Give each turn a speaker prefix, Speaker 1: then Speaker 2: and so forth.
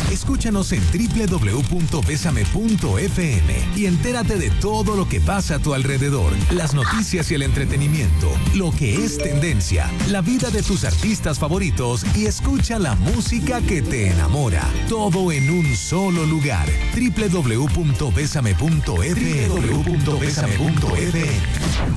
Speaker 1: Escúchanos en www.besame.fm y entérate de todo lo que pasa a tu alrededor, las noticias y el entretenimiento, lo que es tendencia, la vida de tus artistas favoritos y escucha la música que te enamora. Todo en un solo lugar. www.besame.fm.